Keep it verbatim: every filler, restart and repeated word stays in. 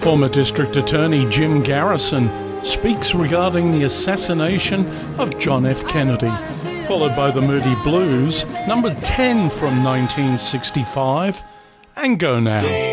Former District Attorney Jim Garrison speaks regarding the assassination of John F. Kennedy, followed by the Moody Blues, number ten from nineteen sixty-five, and Go Now.